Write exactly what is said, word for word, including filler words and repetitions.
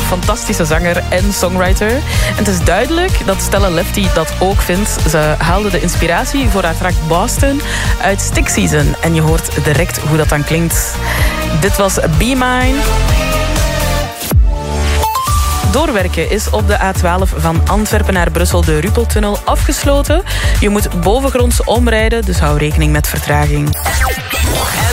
fantastische zanger en songwriter. En het is duidelijk dat Stella Lefty dat ook vindt. Ze haalde de inspiratie voor haar track Boston uit Stick Season. En je hoort direct hoe dat dan klinkt. Dit was Be Mine. Doorwerken is op de A twaalf van Antwerpen naar Brussel de Ruppeltunnel afgesloten. Je moet bovengronds omrijden, dus hou rekening met vertraging.